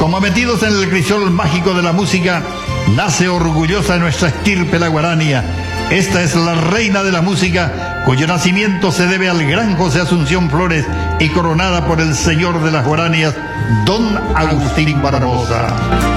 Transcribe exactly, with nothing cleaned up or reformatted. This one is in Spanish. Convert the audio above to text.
Como metidos en el crisol mágico de la música, nace orgullosa nuestra estirpe la guarania. Esta es la reina de la música, cuyo nacimiento se debe al gran José Asunción Flores y coronada por el señor de las guaranias, don Agustín Barbosa.